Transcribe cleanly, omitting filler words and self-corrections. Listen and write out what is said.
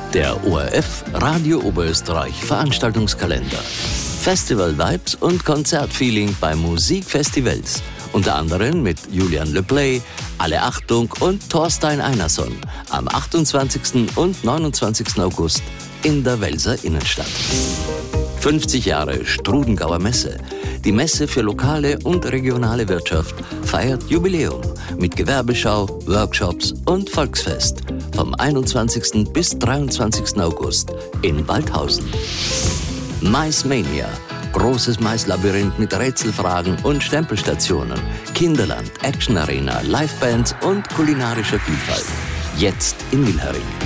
Der ORF Radio Oberösterreich Veranstaltungskalender. Festival-Vibes und Konzertfeeling bei Musikfestivals. Unter anderem mit Julian Le Play, Alle Achtung und Thorstein Einarsson am 28. und 29. August in der Welser Innenstadt. 50 Jahre Strudengauer Messe. Die Messe für lokale und regionale Wirtschaft feiert Jubiläum mit Gewerbeschau, Workshops und Volksfest vom 21. bis 23. August in Waldhausen. Maismania. Großes Maislabyrinth mit Rätselfragen und Stempelstationen. Kinderland, Action Arena, Livebands und kulinarischer Vielfalt. Jetzt in Wilhering.